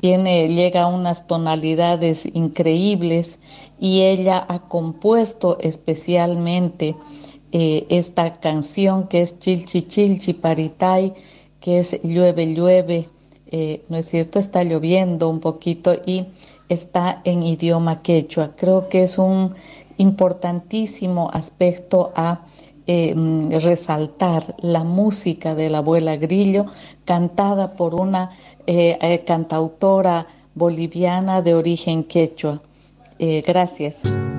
llega a unas tonalidades increíbles y ella ha compuesto especialmente esta canción que es Chilchi Chilchi Paritay, que es llueve, llueve, ¿no es cierto? Está lloviendo un poquito y está en idioma quechua. Creo que es un importantísimo aspecto a resaltar la música de la abuela Grillo, cantada por una cantautora boliviana de origen quechua. Gracias.